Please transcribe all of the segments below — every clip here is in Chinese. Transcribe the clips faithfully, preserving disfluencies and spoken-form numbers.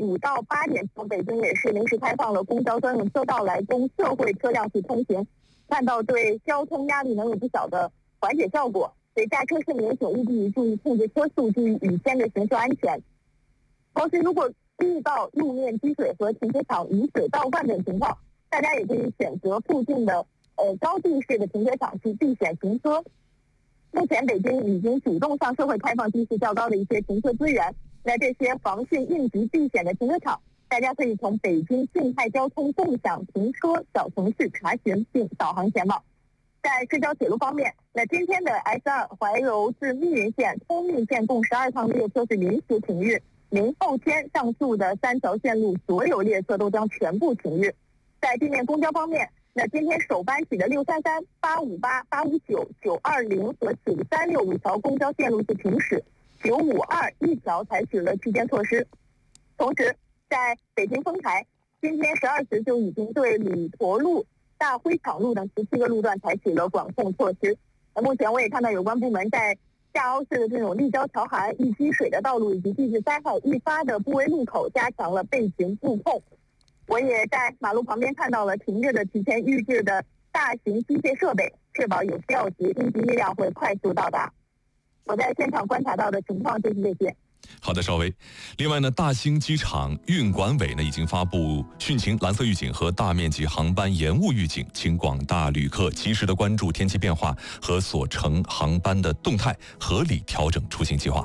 五到八点，从北京也是临时开放了公交专用车道来供社会车辆去通行，看到对交通压力能有不小的缓解效果。所以驾车市民请务必注意控制车速，注意雨天的行车安全。同时，如果遇到路面积水和停车场雨水倒灌等情况，大家也可以选择附近的呃高地式的停车场去避险停车。目前北京已经主动向社会开放地势较高的一些停车资源，那这些防汛应急避险的停车场，大家可以从北京静态交通共享停车小程序查询并导航前往。在市郊铁路方面，那今天的 S 二 怀柔至密云线、通密线共十二趟列车是临时停运，明后天上述的三条线路所有列车都将全部停运。在地面公交方面，那今天首班起的六三三、八五八、八五九、九二零和九三六五条公交线路是停驶，九五二一条采取了区间措施。同时，在北京丰台，今天十二时就已经对李驼路、大灰厂路等十七个路段采取了管控措施。那目前我也看到有关部门在下凹市的这种立交桥涵易积水的道路以及地质灾害易发的部位路口加强了备勤布控。我也在马路旁边看到了停着的提前预制的大型机械设备，确保有需要时应急力量会快速到达。我在现场观察到的情况就是这些。 好的，邵薇。另外呢，大兴机场运管委呢已经发布汛情蓝色预警和大面积航班延误预警，请广大旅客及时的关注天气变化和所乘航班的动态，合理调整出行计划。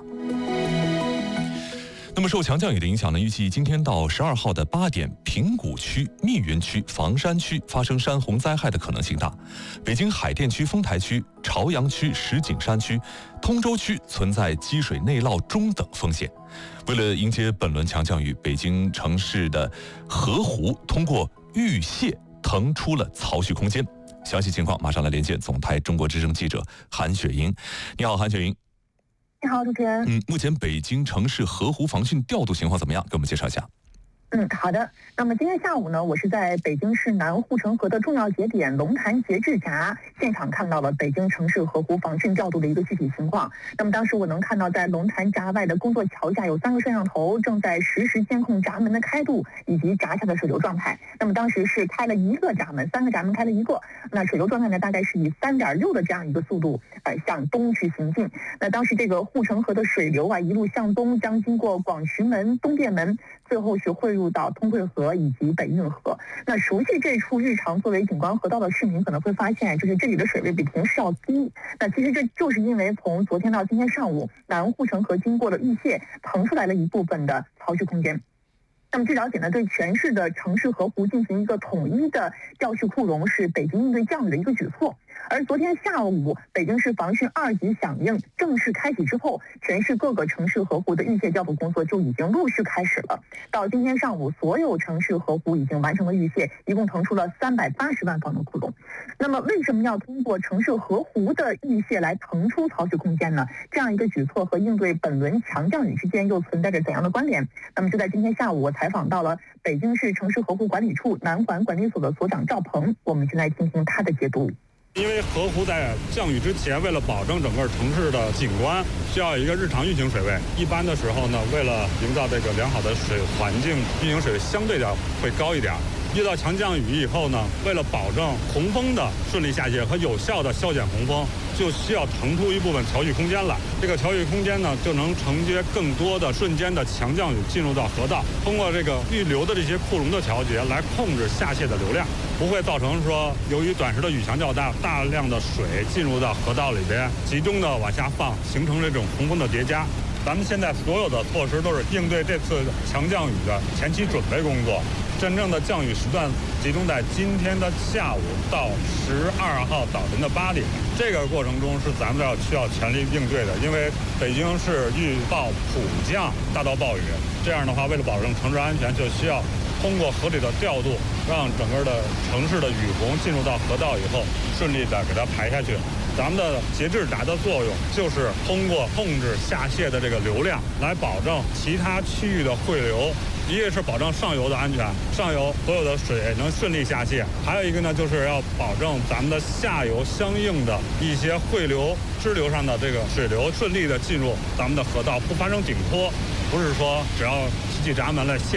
那么受强降雨的影响呢，预计今天到十二号的八点，平谷区、密云区、房山区发生山洪灾害的可能性大。北京海淀区、丰台区、朝阳区、石景山区、通州区存在积水内涝中等风险。为了迎接本轮强降雨，北京城市的河湖通过预泄腾出了槽蓄空间。详细情况马上来连线总台中国之声记者韩雪莹。你好，韩雪莹。 你好，主持人。 嗯，目前北京城市河湖防汛调度情况怎么样？给我们介绍一下。 嗯，好的。那么今天下午呢，我是在北京市南护城河的重要节点龙潭节制闸现场看到了北京城市河湖防汛调度的一个具体情况。那么当时我能看到，在龙潭闸外的工作桥下有三个摄像头正在实时监控闸门的开度以及闸下的水流状态。那么当时是开了一个闸门，三个闸门开了一个，那水流状态呢大概是以三点六的这样一个速度呃向东去行进。那当时这个护城河的水流啊一路向东，将经过广渠门、东便门，最后是汇入到通惠河以及北运河。那熟悉这处日常作为景观河道的市民可能会发现，就是这里的水位比平时要低。那其实这就是因为从昨天到今天上午，南护城河经过了预泄，腾出来了一部分的槽蓄空间。那么据了解呢，对全市的城市河湖进行一个统一的调蓄库容，是北京应对降雨的一个举措。而昨天下午，北京市防汛二级响应正式开启之后，全市各个城市河湖的预泄调度工作就已经陆续开始了。到今天上午，所有城市河湖已经完成了预泄，一共腾出了三百八十万方的库容。那么，为什么要通过城市河湖的预泄来腾出槽蓄空间呢？这样一个举措和应对本轮强降雨之间又存在着怎样的关联？那么就在今天下午，我采访到了北京市城市河湖管理处南环管理所的所长赵鹏，我们先来听听他的解读。 因为河湖在降雨之前，为了保证整个城市的景观，需要有一个日常运行水位。一般的时候呢，为了营造这个良好的水环境，运行水位相对的会高一点。遇到强降雨以后呢，为了保证洪峰的顺利下泄和有效的消减洪峰，就需要腾出一部分槽蓄空间来。这个槽蓄空间呢，就能承接更多的瞬间的强降雨进入到河道，通过这个预留的这些库容的调节来控制下泄的流量，不会造成说由于短时的雨强较大，大量的水进入到河道里边，集中的往下放，形成这种洪峰的叠加。咱们现在所有的措施都是应对这次强降雨的前期准备工作。真正的降雨时段集中在今天的下午到十二号早晨的八点，这个过程中是咱们要需要全力应对的。因为北京市预报普降大到暴雨，这样的话，为了保证城市安全，就需要通过合理的调度，让整个的城市的雨洪进入到河道以后，顺利的给它排下去。咱们的节制闸的作用就是通过控制下泄的这个流量，来保证其他区域的汇流。一个是保证上游的安全，上游所有的水能顺利下泄；还有一个呢，就是要保证咱们的下游相应的一些汇流、支流上的这个水流顺利的进入咱们的河道，不发生顶脱。不是说只要提起闸门来泄